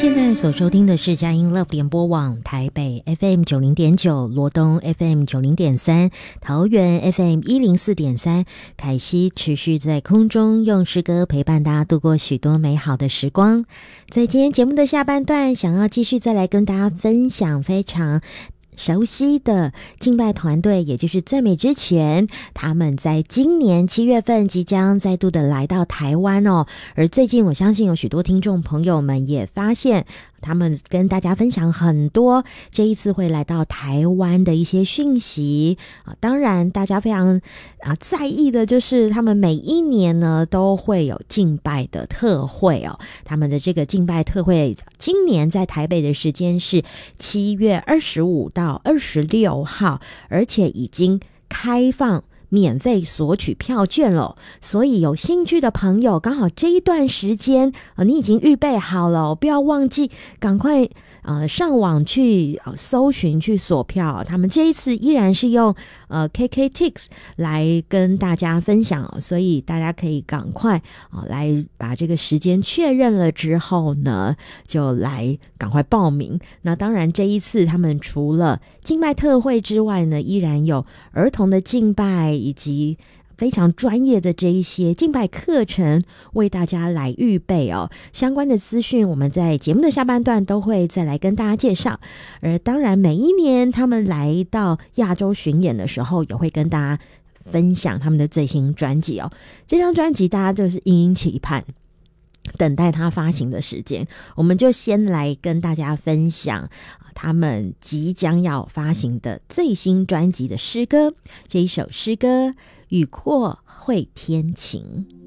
现在所收听的是佳音 Love 联播网台北 FM90.9、罗东 FM90.3、桃园 FM104.3，凯西持续在空中用诗歌陪伴大家度过许多美好的时光。在今天节目的下半段，想要继续再来跟大家分享非常熟悉的敬拜团队，也就是赞美之泉，他们在今年7月份即将再度的来到台湾哦。而最近我相信有许多听众朋友们也发现，他们跟大家分享很多这一次会来到台湾的一些讯息啊。当然大家非常在意的就是他们每一年呢都会有敬拜的特会哦。他们的这个敬拜特会今年在台北的时间是7月25到26号，而且已经开放免费索取票券了，所以有兴趣的朋友，刚好这一段时间你已经预备好了，不要忘记赶快上网去搜寻去索票。他们这一次依然是用KKTix 来跟大家分享所以大家可以赶快来把这个时间确认了之后呢，就来赶快报名。那当然这一次他们除了敬拜特会之外呢，依然有儿童的敬拜以及非常专业的这一些敬拜课程为大家来预备哦。相关的资讯我们在节目的下半段都会再来跟大家介绍。而当然每一年他们来到亚洲巡演的时候，也会跟大家分享他们的最新专辑哦。这张专辑大家就是殷殷期盼，等待它发行的时间。我们就先来跟大家分享他们即将要发行的最新专辑的诗歌。这一首诗歌雨阔会天晴。